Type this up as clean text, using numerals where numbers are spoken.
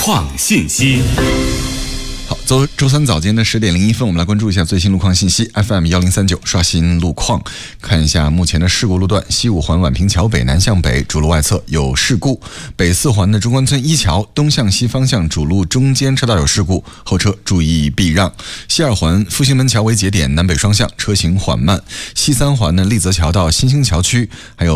况信息。 好，周三早间的10点01分，我们来关注一下最新路况信息。FM 1039刷新路况，看一下目前的事故路段：西五环宛平桥北南向北主路外侧有事故；北四环的中关村一桥东向西方向主路中间车道有事故，后车注意避让；西二环复兴门桥为节点南北双向车行缓慢；西三环的立泽桥到新兴桥区还有